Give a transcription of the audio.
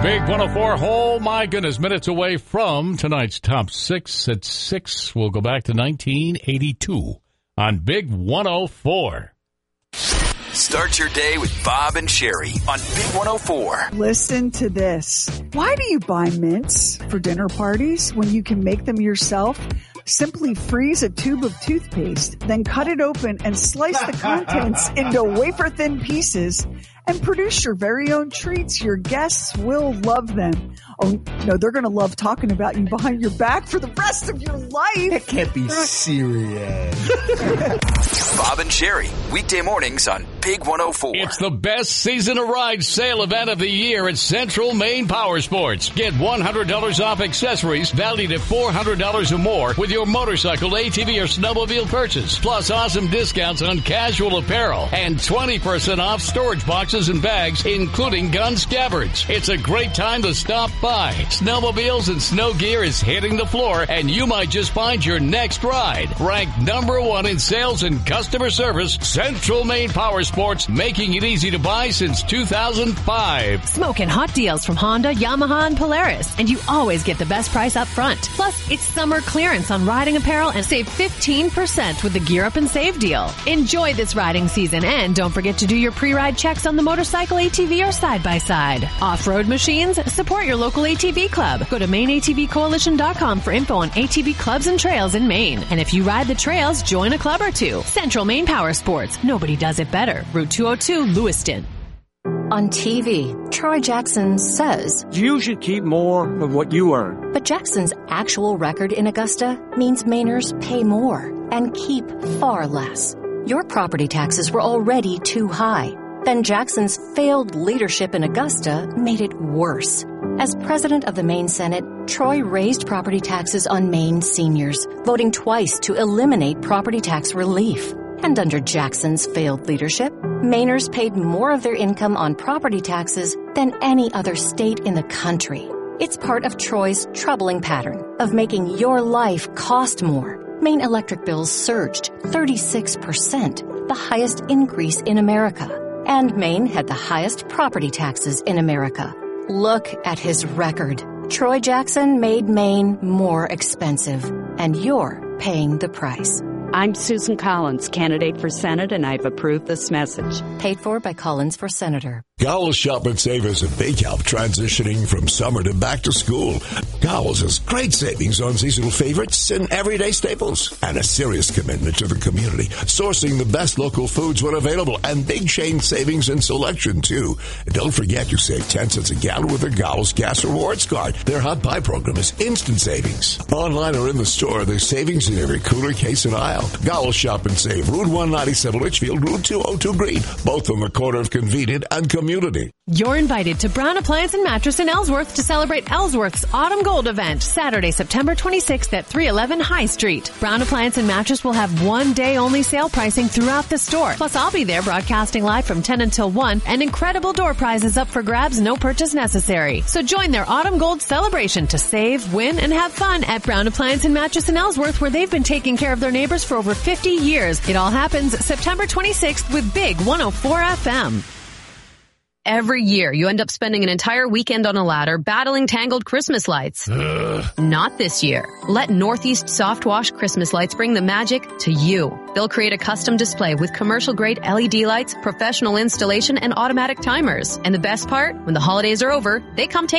Big 104, oh my goodness, minutes away from tonight's top 6 at 6. We'll go back to 1982 on Big 104. Start your day with Bob and Sherry on Big 104. Listen to this. Why do you buy mints for dinner parties when you can make them yourself? Simply freeze a tube of toothpaste, then cut it open and slice the contents into wafer-thin pieces and produce your very own treats. Your guests will love them. Oh, no, they're going to love talking about you behind your back for the rest of your life. That can't be serious. Bob and Sherry, weekday mornings on Big 104. It's the best season of ride sale event of the year at Central Maine Power Sports. Get $100 off accessories valued at $400 or more with your motorcycle, ATV, or snowmobile purchase. Plus awesome discounts on casual apparel and 20% off storage boxes and bags, including gun scabbards. It's a great time to stop by. Snowmobiles and snow gear is hitting the floor, and you might just find your next ride. Ranked #1 in sales and customer service, Central Maine Power Sports, making it easy to buy since 2005. Smoking hot deals from Honda, Yamaha, and Polaris, and you always get the best price up front. Plus, it's summer clearance on riding apparel and save 15% with the Gear Up and Save deal. Enjoy this riding season, and don't forget to do your pre-ride checks on the motorcycle, ATV, or side-by-side. Off-road machines? Support your local ATV club. Go to MaineATVCoalition.com for info on ATV clubs and trails in Maine. And if you ride the trails, join a club or two. Central Maine Power Sports. Nobody does it better. Route 202, Lewiston. On TV, Troy Jackson says, "You should keep more of what you earn." But Jackson's actual record in Augusta means Mainers pay more and keep far less. Your property taxes were already too high. Then Jackson's failed leadership in Augusta made it worse. As president of the Maine Senate, Troy raised property taxes on Maine seniors, voting twice to eliminate property tax relief. And under Jackson's failed leadership, Mainers paid more of their income on property taxes than any other state in the country. It's part of Troy's troubling pattern of making your life cost more. Maine electric bills surged 36%, the highest increase in America. And Maine had the highest property taxes in America. Look at his record. Troy Jackson made Maine more expensive, and you're paying the price. I'm Susan Collins, candidate for Senate, and I've approved this message. Paid for by Collins for Senator. Gowell's Shop and Save is a big help transitioning from summer to back to school. Gowell's has great savings on seasonal favorites and everyday staples, and a serious commitment to the community, sourcing the best local foods when available, and big chain savings and selection too. And don't forget, you save 10 cents a gallon with a Gowell's Gas Rewards card. Their hot buy program is instant savings. Online or in the store, there's savings in every cooler, case, and aisle. Gowell's Shop and Save, Route 197 Litchfield, Route 202 Green, both on the corner of Convenient and Community. You're invited to Brown Appliance and Mattress in Ellsworth to celebrate Ellsworth's Autumn Gold event, Saturday, September 26th at 311 High Street. Brown Appliance and Mattress will have one-day-only sale pricing throughout the store. Plus, I'll be there broadcasting live from 10 until 1, and incredible door prizes up for grabs, no purchase necessary. So join their Autumn Gold celebration to save, win, and have fun at Brown Appliance and Mattress in Ellsworth, where they've been taking care of their neighbors for over 50 years. It all happens September 26th with Big 104 FM. Every year, you end up spending an entire weekend on a ladder battling tangled Christmas lights. Not this year. Let Northeast Soft Wash Christmas Lights bring the magic to you. They'll create a custom display with commercial-grade LED lights, professional installation, and automatic timers. And the best part, when the holidays are over, they come take